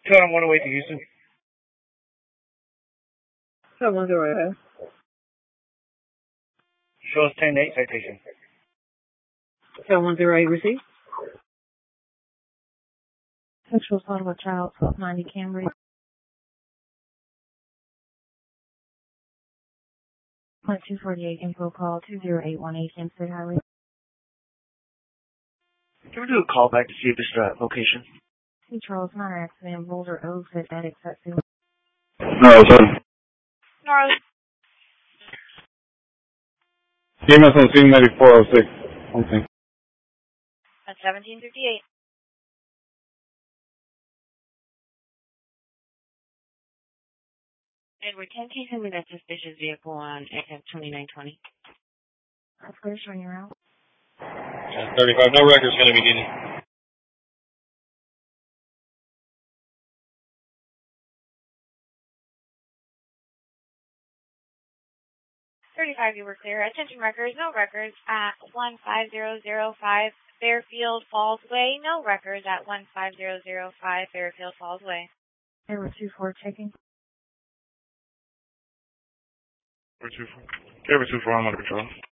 Code on 108 to Houston. Code 108. Show us 10-8 citation. Code 108 received. Sexual assault of a child, 1290 Cambridge. 248 info call 20818 Hempstead Highway. Can we do a call back to see if it's that location? See Charles Minor accident, Boulder Oaks at Attic Setsu. No, sorry. North. EMS on scene 9406. Something. At 1758. Edward 10 case in with that suspicious vehicle on XF 2920. That's clear, showing you out. 35, no record's going to be needed. You were clear. Attention records, no records at 15005 Fairfield Falls Way. No records at 15005 Fairfield Falls Way. Edward 24 checking. Edward 24, I'm under control.